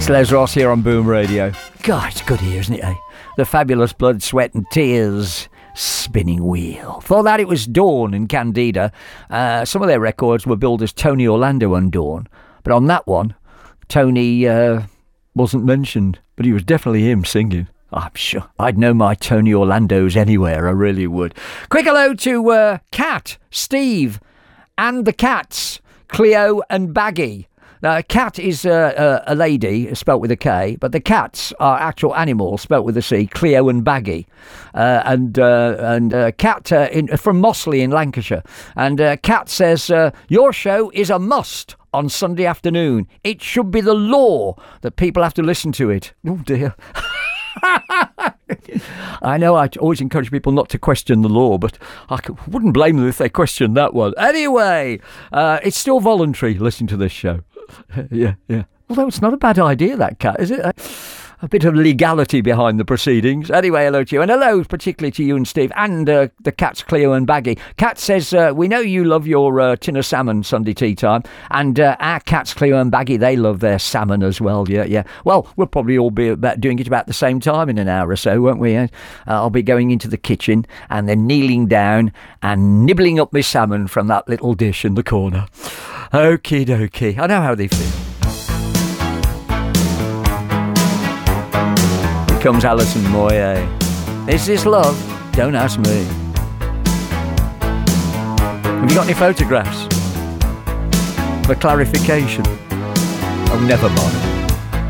It's Les Ross here on Boom Radio. God, it's good here, isn't it, eh? The fabulous Blood, Sweat and Tears Spinning Wheel. For that, it was Dawn and Candida. Some of their records were billed as Tony Orlando and Dawn. But on that one, Tony wasn't mentioned. But he was definitely him singing. I'm sure I'd know my Tony Orlandos anywhere. I really would. Quick hello to Kat, Steve, and the cats, Cleo and Baggy. Now, a cat is a lady, spelt with a K, but the cats are actual animals, spelt with a C, Cleo and Baggy. And Cat from Mossley in Lancashire. And Cat says, your show is a must on Sunday afternoon. It should be the law that people have to listen to it. Oh, dear. I know I always encourage people not to question the law, but I wouldn't blame them if they questioned that one. Anyway, it's still voluntary listening to this show. Yeah. Although it's not a bad idea, that, Cat, is it? A bit of legality behind the proceedings. Anyway, hello to you. And hello particularly to you and Steve and the cats, Cleo and Baggy. Cat says, we know you love your tin of salmon Sunday tea time. And our cats, Cleo and Baggy, they love their salmon as well. Yeah. Well, we'll probably all be doing it about the same time in an hour or so, won't we? I'll be going into the kitchen and then kneeling down and nibbling up my salmon from that little dish in the corner. Okie dokie. I know how they feel. Comes Alison Moyet. Is this love? Don't ask me. Have you got any photographs for clarification? Oh, never mind.